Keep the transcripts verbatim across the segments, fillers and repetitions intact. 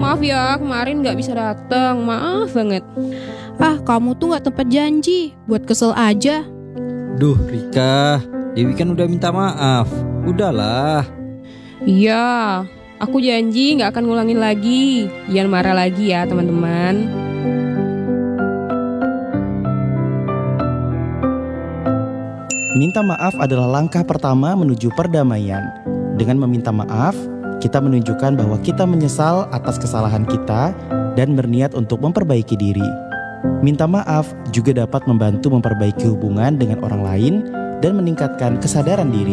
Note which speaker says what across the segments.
Speaker 1: Maaf ya, kemarin nggak bisa datang. Maaf banget.
Speaker 2: Ah, kamu tuh gak tempat janji. Buat kesel aja.
Speaker 3: Duh Rika, Dewi kan udah minta maaf. Udahlah.
Speaker 1: Iya, aku janji nggak akan ngulangin lagi. Jangan marah lagi ya teman-teman.
Speaker 4: Minta maaf adalah langkah pertama menuju perdamaian. Dengan meminta maaf, kita menunjukkan bahwa kita menyesal atas kesalahan kita dan berniat untuk memperbaiki diri. Minta maaf juga dapat membantu memperbaiki hubungan dengan orang lain dan meningkatkan kesadaran diri.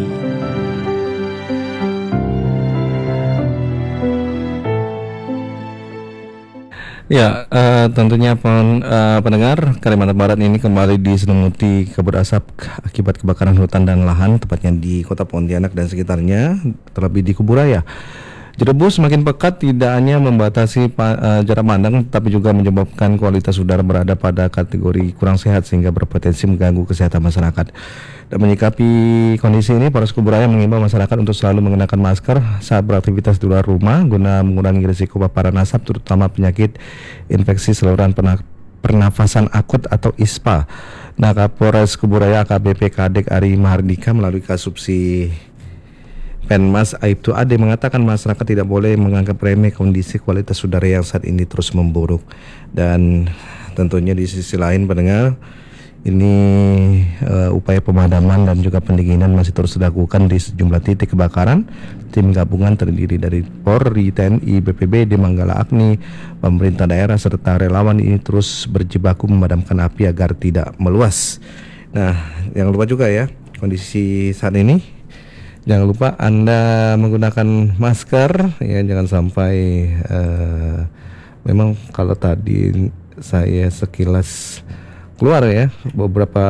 Speaker 5: Ya, uh, tentunya pen, uh, pendengar Kalimantan Barat ini kembali diselimuti kabut asap akibat kebakaran hutan dan lahan, tepatnya di Kota Pontianak dan sekitarnya, terlebih di Kuburaya. Jerebu semakin pekat tidak hanya membatasi pa, uh, jarak pandang, tapi juga menyebabkan kualitas udara berada pada kategori kurang sehat sehingga berpotensi mengganggu kesehatan masyarakat. Dan menyikapi kondisi ini, Polres Kuburaya mengimbau masyarakat untuk selalu mengenakan masker saat beraktivitas di luar rumah guna mengurangi risiko paparan asap, terutama penyakit infeksi saluran pernafasan akut atau I S P A. Nah, Kapolres Kuburaya A K B P Kadek Ari Mahardika melalui Kasubsi Penmas Aibtu Ade mengatakan masyarakat tidak boleh menganggap remeh kondisi kualitas udara yang saat ini terus memburuk. Dan tentunya di sisi lain pendengar, ini uh, upaya pemadaman dan juga pendinginan masih terus dilakukan di sejumlah titik kebakaran. Tim gabungan terdiri dari Polri, T N I, B P B D, Manggala Agni, pemerintah daerah serta relawan ini terus berjibaku memadamkan api agar tidak meluas. Nah, jangan lupa juga ya, kondisi saat ini jangan lupa Anda menggunakan masker ya, jangan sampai uh, memang kalau tadi saya sekilas keluar ya beberapa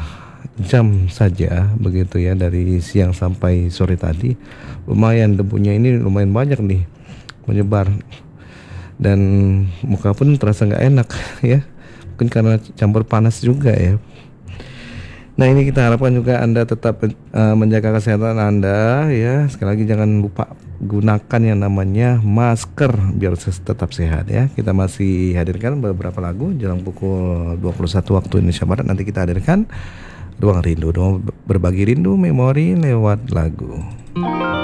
Speaker 5: jam saja begitu ya, dari siang sampai sore tadi lumayan debunya ini lumayan banyak nih menyebar dan muka pun terasa nggak enak ya, mungkin karena campur panas juga ya. Nah, ini kita harapkan juga Anda tetap uh, menjaga kesehatan Anda ya. Sekali lagi jangan lupa gunakan yang namanya masker biar tetap sehat ya. Kita masih hadirkan beberapa lagu jelang pukul dua puluh satu waktu Indonesia Barat. Nanti kita hadirkan Ruang Rindu, berbagi rindu memori lewat lagu.